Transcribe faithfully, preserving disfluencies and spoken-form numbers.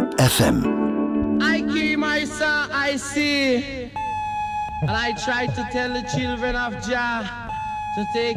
F M. I came, I saw, I see. And I tried to tell the children of Jah to take